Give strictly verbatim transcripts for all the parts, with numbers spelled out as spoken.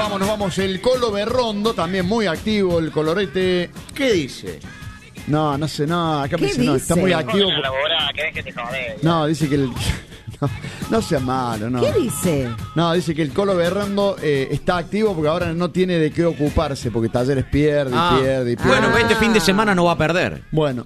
vamos, nos vamos. El Colo Berrondo, también muy activo, el colorete. ¿Qué dice? No, no sé, no, acá me dice, no, está muy activo. No, dice que el... No, no sea malo, no. ¿Qué dice? No, dice que el Colo Berrondo eh, está activo porque ahora no tiene de qué ocuparse, porque Talleres pierde y ah. pierde y pierde. Bueno, este fin de semana no va a perder. Bueno.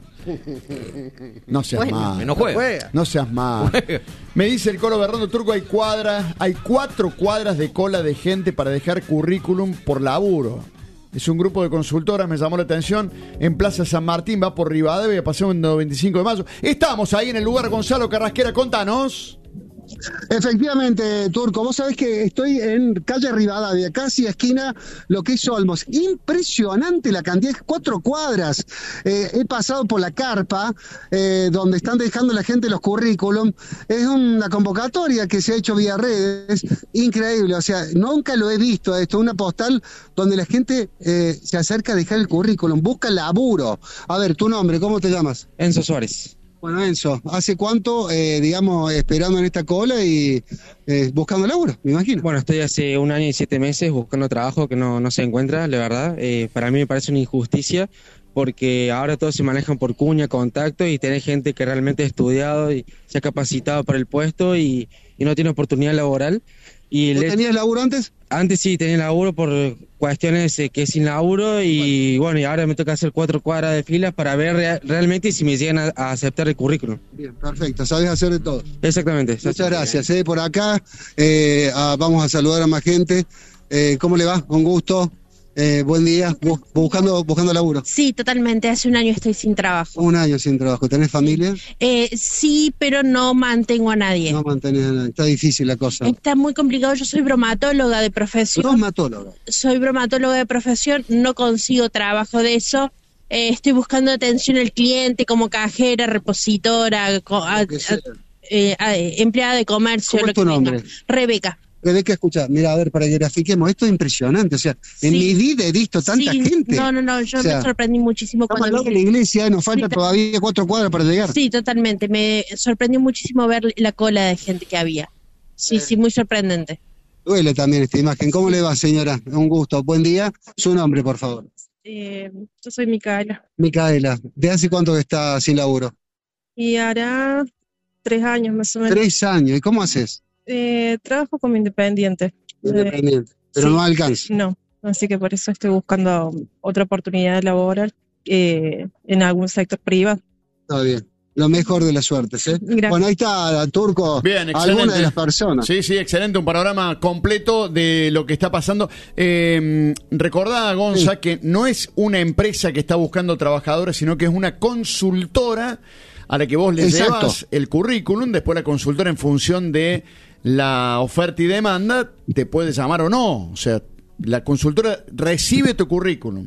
No seas bueno, malo. No juega. No seas malo. Me dice el Colo Berrondo, Turco, hay cuadras, hay cuatro cuadras de cola de gente para dejar currículum por laburo. Es un grupo de consultoras, me llamó la atención, en Plaza San Martín, va por Rivadavia, pasó en el veinticinco de mayo. Estamos ahí en el lugar, Gonzalo Carrasquera, contanos. Efectivamente, Turco, vos sabés que estoy en calle Rivadavia, casi esquina lo que es Olmos. Impresionante la cantidad, cuatro cuadras. Eh, he pasado por la carpa, eh, donde están dejando la gente los currículum. Es una convocatoria que se ha hecho vía redes, increíble. O sea, nunca lo he visto esto, una postal donde la gente eh, se acerca a dejar el currículum, busca laburo. A ver, tu nombre, ¿cómo te llamas? Enzo Suárez. Bueno, Enzo, ¿hace cuánto, eh, digamos, esperando en esta cola y eh, buscando laburo, me imagino? Bueno, estoy hace un año y siete meses buscando trabajo que no, no se encuentra, la verdad. Eh, para mí me parece una injusticia porque ahora todos se manejan por cuña, contacto y tenés gente que realmente ha estudiado y se ha capacitado para el puesto y, y no tiene oportunidad laboral. Y ¿Vos le... tenías laburo antes? Antes sí, tenía laburo por cuestiones eh, que es sin laburo y bueno. bueno, y ahora me toca hacer cuatro cuadras de filas para ver rea- realmente si me llegan a, a aceptar el currículum. Bien, perfecto, sabes hacer de todo. Exactamente. Muchas gracias, eh, por acá eh, a, vamos a saludar a más gente. Eh, ¿Cómo le va? Un gusto. Eh, buen día, Bu- buscando buscando laburo. Sí, totalmente. Hace un año estoy sin trabajo. Un año sin trabajo. ¿Tenés familia? Eh, sí, pero no mantengo a nadie. No mantenés a nadie. Está difícil la cosa. Está muy complicado. Yo soy bromatóloga de profesión. Bromatóloga. Soy bromatóloga de profesión. No consigo trabajo de eso. Eh, estoy buscando atención al cliente como cajera, repositora, co- a- a- eh, a- empleada de comercio. ¿Cómo lo es tu que venga. nombre? Rebeca. Rebeca, escucha, mira, a ver, para que grafiquemos, esto es impresionante, o sea, en Sí. mi vida he visto tanta Sí, gente. No, no, no, yo O sea, me sorprendí muchísimo Estamos cuando al lado de vi- la iglesia, nos falta Sí, todavía cuatro cuadras para llegar. Sí, totalmente. Me sorprendió muchísimo ver la cola de gente que había. Sí, sí, muy sorprendente. Duele también esta imagen. ¿Cómo le va, señora? Un gusto. Buen día. Su nombre, por favor. Eh, yo soy Micaela Micaela. ¿De hace cuánto que está sin laburo? y hará tres años más o menos. Tres años. ¿Y cómo haces? Eh, trabajo como independiente. Independiente. Pero sí. no alcanza. No, así que por eso estoy buscando otra oportunidad laboral eh, en algún sector privado. Está bien. Lo mejor de las suertes, ¿eh? Gracias. Bueno, ahí está, Turco. Bien, excelente. Alguna de las personas. Sí, sí, excelente. Un panorama completo de lo que está pasando. Eh, recordá, Gonza, sí. que no es una empresa que está buscando trabajadores, sino que es una consultora a la que vos le Exacto. llevas el currículum. Después la consultora, en función de la oferta y demanda, te puede llamar o no. O sea, la consultora recibe tu currículum.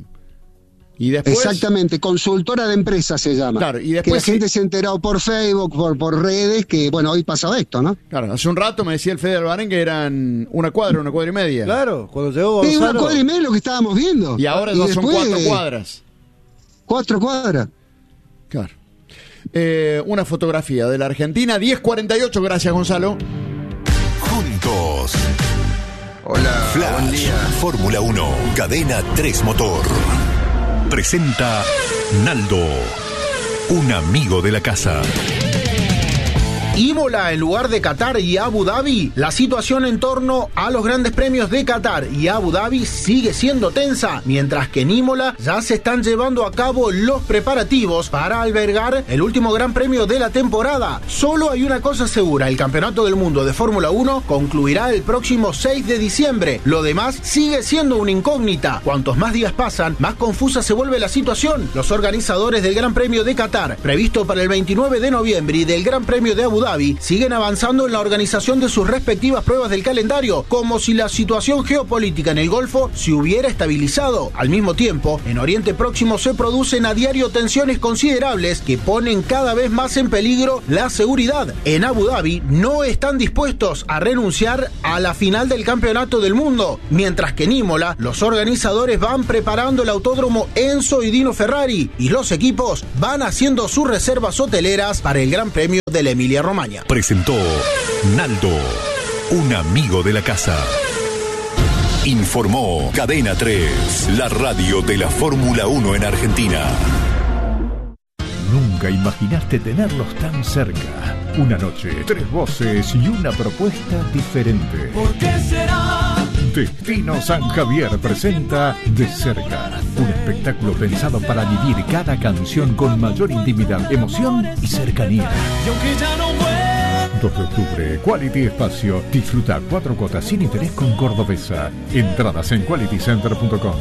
Y después, exactamente, consultora de empresas se llama. Claro, y después que la gente se ha enterado por Facebook, por, por redes, que bueno, hoy pasaba esto, ¿no? Claro, hace un rato me decía el Fede Albarén que eran una cuadra, una cuadra y media. Claro, cuando llegó Sí, Gonzalo. una cuadra y media lo que estábamos viendo. Y ahora ya son después, cuatro cuadras. Cuatro cuadras. Claro. Eh, una fotografía de la Argentina, diez cuarenta y ocho, gracias, Gonzalo. Juntos. Hola, Flash, buen día. Fórmula uno, Cadena tres Motor. Presenta Naldo, un amigo de la casa. Imola en lugar de Qatar y Abu Dhabi. La situación en torno a los grandes premios de Qatar y Abu Dhabi sigue siendo tensa, mientras que en Imola ya se están llevando a cabo los preparativos para albergar el último gran premio de la temporada. Solo hay una cosa segura: el Campeonato del Mundo de Fórmula uno concluirá el próximo seis de diciembre. Lo demás sigue siendo una incógnita. Cuantos más días pasan, más confusa se vuelve la situación. Los organizadores del Gran Premio de Qatar, previsto para el veintinueve de noviembre, y del Gran Premio de Abu Dhabi siguen avanzando en la organización de sus respectivas pruebas del calendario, como si la situación geopolítica en el Golfo se hubiera estabilizado. Al mismo tiempo, en Oriente Próximo se producen a diario tensiones considerables que ponen cada vez más en peligro la seguridad. En Abu Dhabi no están dispuestos a renunciar a la final del Campeonato del Mundo, mientras que en Imola los organizadores van preparando el autódromo Enzo y Dino Ferrari y los equipos van haciendo sus reservas hoteleras para el Gran Premio de la Emilia-Romagna. Presentó Naldo, un amigo de la casa. Informó Cadena tres, la radio de la Fórmula uno en Argentina. Nunca imaginaste tenerlos tan cerca. Una noche, tres voces y una propuesta diferente. ¿Por qué será? Destino San Javier presenta De Cerca, un espectáculo pensado para vivir cada canción con mayor intimidad, emoción y cercanía. Y aunque ya no vuelva. dos de octubre, Quality Espacio. Disfruta cuatro cuotas sin interés con Cordobesa. Entradas en quality center punto com.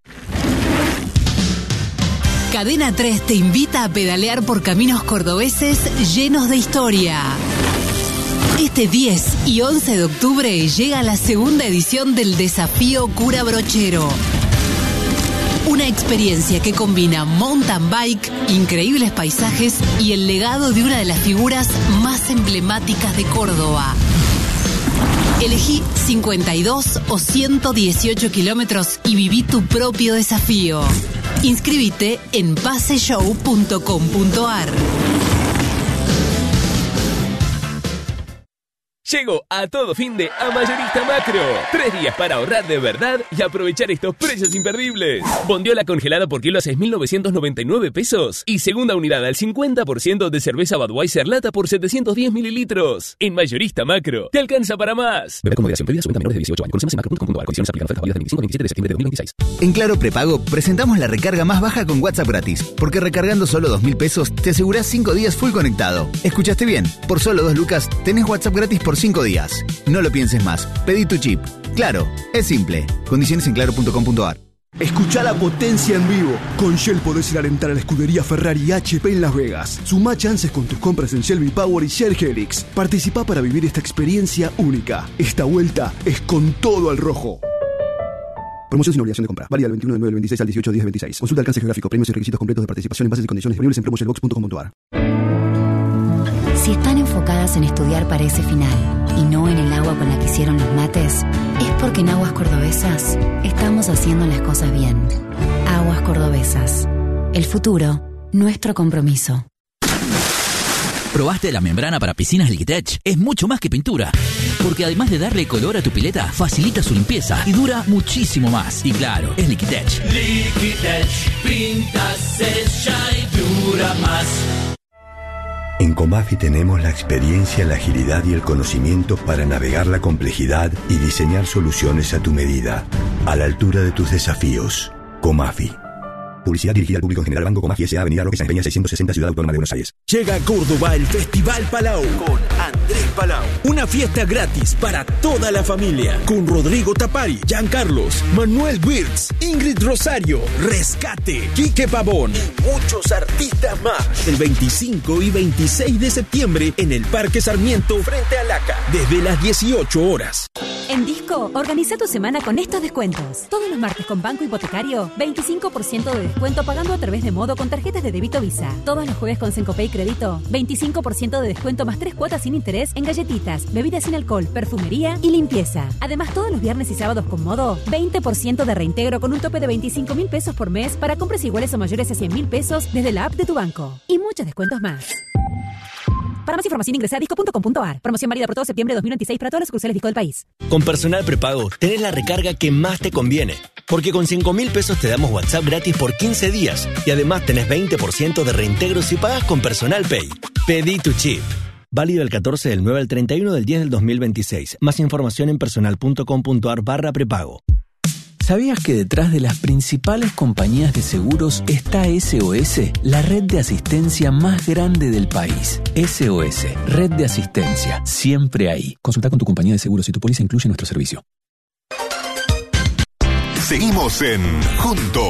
Cadena tres te invita a pedalear por caminos cordobeses llenos de historia. Este diez y once de octubre llega la segunda edición del Desafío Cura Brochero. Una experiencia que combina mountain bike, increíbles paisajes y el legado de una de las figuras más emblemáticas de Córdoba. Elegí cincuenta y dos o ciento dieciocho kilómetros y viví tu propio desafío. Inscríbete en paseshow punto com punto ar. Llegó a todo fin de a Mayorista Macro. Tres días para ahorrar de verdad y aprovechar estos precios imperdibles. Bondiola congelada por kilo a seis mil novecientos noventa y nueve pesos. Y segunda unidad al cincuenta por ciento de cerveza Budweiser lata por setecientos diez mililitros. En Mayorista Macro, te alcanza para más. Beber con moderación. Prohibida su venta a menores de dieciocho años. Conoce más en macro punto com punto ar. Condiciones aplican. Ofertas válidas del veinticinco al veintisiete de septiembre de dos mil veintiséis. En Claro Prepago presentamos la recarga más baja con WhatsApp gratis. Porque recargando solo dos mil pesos te asegurás cinco días full conectado. ¿Escuchaste bien? Por solo dos lucas tenés WhatsApp gratis por cinco días. No lo pienses más. Pedí tu chip. Claro, es simple. Condiciones en claro punto com punto ar. Escuchá la potencia en vivo. Con Shell podés ir a alentar a la escudería Ferrari y H P en Las Vegas. Sumá chances con tus compras en Shell V-Power y Shell Helix. Participá para vivir esta experiencia única. Esta vuelta es con todo al rojo. Promoción sin obligación de compra. Válida del veintiuno de nueve del veintiséis al dieciocho de diez del veintiséis. Consulta alcance geográfico, premios y requisitos completos de participación en bases y condiciones disponibles en promoshellbox punto com punto ar. Si están enfocadas en estudiar para ese final y no en el agua con la que hicieron los mates, es porque en Aguas Cordobesas estamos haciendo las cosas bien. Aguas Cordobesas. El futuro, nuestro compromiso. ¿Probaste la membrana para piscinas Liquitech? Es mucho más que pintura, porque además de darle color a tu pileta, facilita su limpieza y dura muchísimo más. Y claro, es Liquitech. Liquitech, pinta, sella y dura más. En Comafi tenemos la experiencia, la agilidad y el conocimiento para navegar la complejidad y diseñar soluciones a tu medida, a la altura de tus desafíos. Comafi. Publicidad dirigida al público en general. Banco Comafi S A. Avenida Roque Sáenz Peña seiscientos sesenta, Ciudad Autónoma de Buenos Aires. Llega a Córdoba el Festival Palau con Andrés Palau. Una fiesta gratis para toda la familia con Rodrigo Tapari, Giancarlos, Manuel Wirtz, Ingrid Rosario, Rescate, Quique Pavón y muchos artistas más. El veinticinco y veintiséis de septiembre en el Parque Sarmiento frente a Laca desde las dieciocho horas. En Disco, organiza tu semana con estos descuentos. Todos los martes con Banco Hipotecario, veinticinco por ciento de descuento pagando a través de Modo con tarjetas de débito Visa. Todos los jueves con Sencopay Crédito, veinticinco por ciento de descuento más tres cuotas sin interés en galletitas, bebidas sin alcohol, perfumería y limpieza. Además, todos los viernes y sábados con Modo, veinte por ciento de reintegro con un tope de veinticinco mil pesos por mes para compras iguales o mayores a cien mil pesos desde la app de tu banco. Y muchos descuentos más. Para más información ingresa a disco punto com punto ar. Promoción válida por todo septiembre de dos mil veintiséis para todas las sucursales Disco del país. Con Personal Prepago tenés la recarga que más te conviene. Porque con cinco mil pesos te damos WhatsApp gratis por quince días. Y además tenés veinte por ciento de reintegro si pagas con Personal Pay. Pedí tu chip. Válido el catorce del nueve al treinta y uno del diez del dos mil veintiséis. Más información en personal punto com punto ar barra prepago. ¿Sabías que detrás de las principales compañías de seguros está S O S, la red de asistencia más grande del país? S O S, red de asistencia, siempre ahí. Consulta con tu compañía de seguros si tu póliza incluye nuestro servicio. Seguimos en Juntos